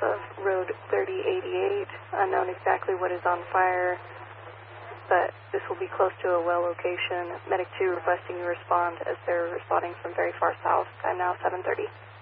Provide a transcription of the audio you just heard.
of Road 3088. Unknown exactly what is on fire, but this will be close to a well location. Medic 2 requesting you respond as they're responding from very far south. Time now 7:30.